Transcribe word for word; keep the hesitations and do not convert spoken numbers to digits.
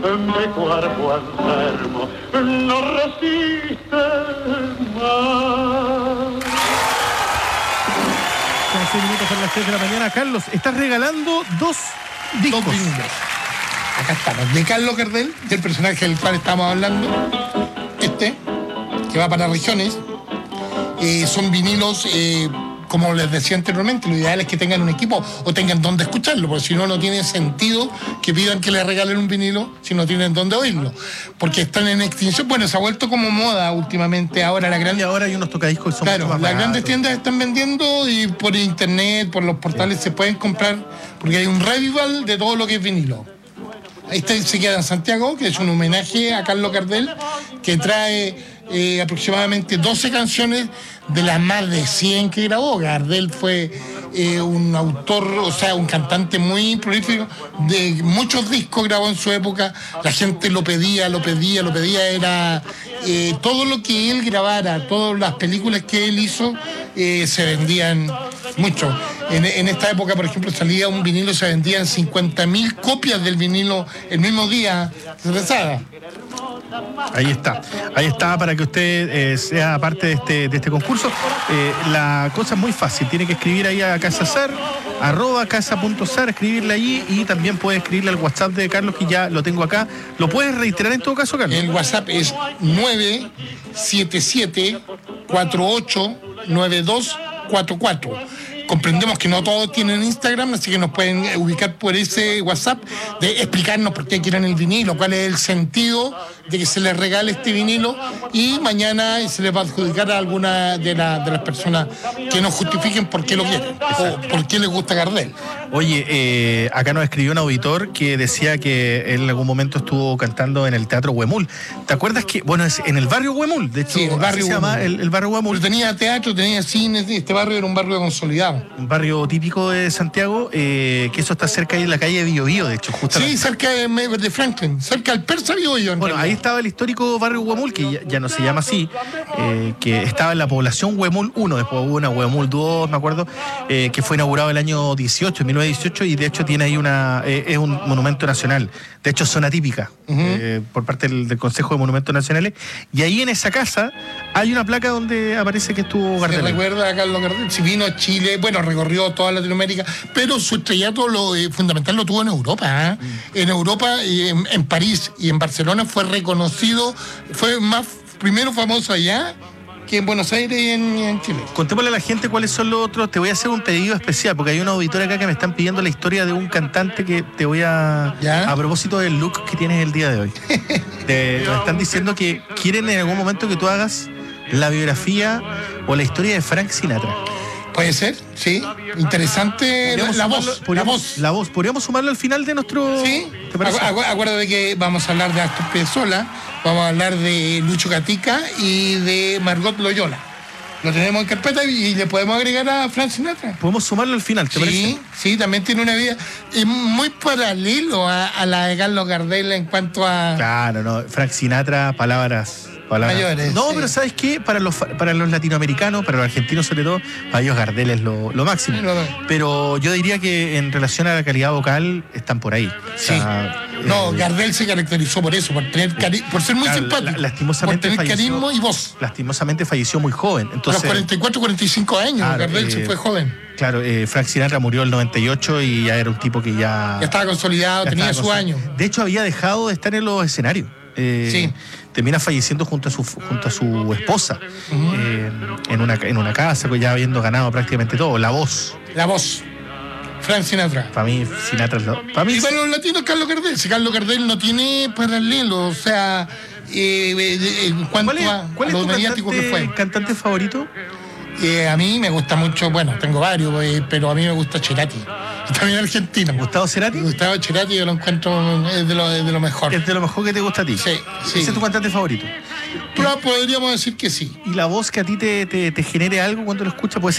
mi cuerpo enfermo no resiste más. Son seis minutos para las tres de la mañana. Carlos, estás regalando dos discos. Dos vinilos. Acá estamos, de Carlos Gardel, del personaje del cual estamos hablando. Este, que va para regiones. Eh, son vinilos, eh, como les decía anteriormente, lo ideal es que tengan un equipo o tengan donde escucharlo, porque si no, no tiene sentido que pidan que les regalen un vinilo si no tienen donde oírlo. Porque están en extinción. Bueno, se ha vuelto como moda últimamente. Ahora la gran... Y ahora hay unos tocadiscos que son Claro, mucho más las baratos. grandes tiendas están vendiendo y por internet, por los portales se pueden comprar, porque hay un revival de todo lo que es vinilo. Este se queda en Santiago, que es un homenaje a Carlos Gardel, que trae eh, aproximadamente doce canciones de las más de cien que grabó. Gardel fue eh, un autor, o sea, un cantante muy prolífico, de muchos discos grabó en su época. La gente lo pedía, lo pedía, lo pedía. Era eh, todo lo que él grabara, todas las películas que él hizo, eh, se vendían mucho. En, en esta época, por ejemplo, salía un vinilo, se vendían cincuenta mil copias del vinilo el mismo día. ¿Sabes? Ahí está, ahí está para que usted eh, sea parte de este, de este concurso. Eh, la cosa es muy fácil, tiene que escribir ahí a CasaSar, arroba casa.sar, escribirle ahí y también puede escribirle al WhatsApp de Carlos, que ya lo tengo acá. ¿Lo puedes reiterar en todo caso, Carlos? El WhatsApp es nueve siete siete cuatro ocho nueve dos cuatro cuatro. Comprendemos que no todos tienen Instagram, así que nos pueden ubicar por ese WhatsApp, de explicarnos por qué quieren el vinilo, cuál es el sentido de que se les regale este vinilo, y mañana se les va a adjudicar a alguna de, la, de las personas que nos justifiquen por qué lo quieren o por qué les gusta Gardel. Oye, eh, acá nos escribió un auditor que decía que él en algún momento estuvo cantando en el Teatro Huemul. ¿Te acuerdas que, bueno, es en el barrio Huemul? De hecho, Sí, el barrio así se llama el, el barrio Huemul. Pero tenía teatro, tenía cine, este barrio era un barrio consolidado. Un barrio típico de Santiago, eh, que eso está cerca ahí de la calle de Bio Bio, de hecho, justamente. Sí, cerca de, de Franklin, cerca del Persa Bio Bio. Bueno, ahí estaba el histórico barrio Huemul, que ya, ya no se llama así, eh, que estaba en la población Huemul uno, después hubo una Huemul dos, me acuerdo, eh, que fue inaugurado el año dieciocho, mil novecientos dieciocho, y de hecho tiene ahí una, eh, es un monumento nacional, de hecho zona típica, uh-huh. eh, por parte del, del Consejo de Monumentos Nacionales, y ahí en esa casa hay una placa donde aparece que estuvo Gardel. Se recuerda a Carlos Gardel, si vino a Chile, bueno, recorrió toda Latinoamérica, pero su estrellato lo eh, fundamental lo tuvo en Europa, ¿eh? Mm. En Europa, eh, en, en París y en Barcelona fue reconocido, fue más primero famoso allá que en Buenos Aires y en, en Chile. Contémosle a la gente cuáles son los otros. Te voy a hacer un pedido especial, porque hay una auditora acá que me están pidiendo la historia de un cantante que te voy a... ¿Ya? A propósito del look que tienes el día de hoy. te, me están diciendo que quieren en algún momento que tú hagas la biografía o la historia de Frank Sinatra. Puede ser, sí. Interesante la, la voz. La voz. La voz. ¿Podríamos sumarlo al final de nuestro...? Sí. Acu acuérdate que vamos a hablar de Astor Piazzolla, vamos a hablar de Lucho Gatica y de Margot Loyola. Lo tenemos en carpeta y le podemos agregar a Frank Sinatra. Podemos sumarlo al final, ¿te sí, parece? Sí, también tiene una vida muy paralelo a, a la de Carlos Gardel en cuanto a... Claro, no. Frank Sinatra, palabras... Palabras. Mayores, no, sí. Pero ¿sabes qué? Para los, para los latinoamericanos, para los argentinos sobre todo, para ellos Gardel es lo, lo máximo. Sí, no. Pero yo diría que en relación a la calidad vocal están por ahí. Sí. O sea, no, eh, Gardel se caracterizó por eso, por tener cari por ser muy claro, simpático, la, lastimosamente por tener falleció, carisma y voz. Lastimosamente falleció muy joven. Entonces, a los cuarenta y cuatro, cuarenta y cinco años, claro, Gardel eh, se fue joven. Claro, eh, Frank Sinatra murió en el noventa y ocho y ya era un tipo que ya... Ya estaba consolidado, ya tenía su año. De hecho, había dejado de estar en los escenarios. Eh, sí. Termina falleciendo junto a su junto a su esposa, uh-huh. eh, en una en una casa, pues ya habiendo ganado prácticamente todo. La voz. La voz. Frank Sinatra. Para mí, Sinatra es lo. Para mí, y para los latinos, Carlos Gardel. Si Carlos Gardel no tiene paralelo, o sea, eh, eh, en cuanto ¿Cuál es, a, cuál a es lo tu mediático cantante, que fue. cantante favorito? Eh, a mí me gusta mucho, bueno, tengo varios, eh, pero a mí me gusta Cerati. Y también argentino. ¿Gustavo Cerati? Gustavo Cerati, yo lo encuentro es de lo, de lo mejor. ¿Es de lo mejor que te gusta a ti? Sí, sí. ¿Ese es tu cantante favorito? Pero podríamos decir que sí. ¿Y la voz que a ti te, te, te genere algo cuando lo escuchas? Puede